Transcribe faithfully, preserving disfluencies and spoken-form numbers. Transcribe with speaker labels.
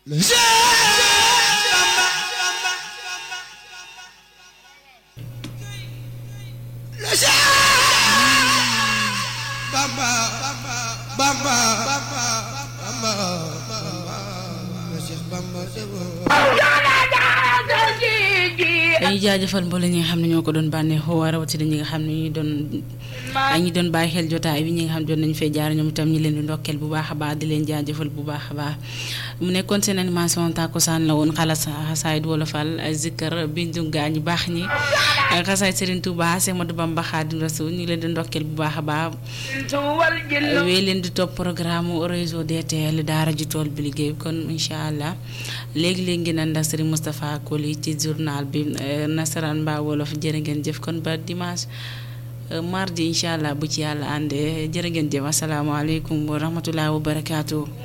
Speaker 1: dañuy jaajëfal mbooloo ñi nga xam ne ñoo ko doon bànneexoo rawatina ñi nga xam ne ñu doon ak ñi doon bàyyi xel jotaay bi ñi nga xam ne doon nañu fay jaar ñoom itam ñi leen di ndokkeel bu baax a baax di leen jaajëfal bu baax a baax mu nekkoon seen animation takkusaan la woon xalas xasaayid wolofal zikkar bindu gaa ñu baax ñi xasaayid Serigne Touba Cheikh Ahmadou Bamba Khadim Rasoul ñu leen di ndokkeel bu baax a baax wéy leen di topp programme réseau D T L daara ji tool bi liggéey kon incha allah léegi-léegi ngeen ànd ak Serigne Moustapha Koli ci journal bi nasaraan mbaa wolof jërë ngeen jëf kon ba dimanche mardi incha allah bu ci yàlla àndee jërë ngeen jëf asalaamaaleykum wa rahmatulah wa barakaatu.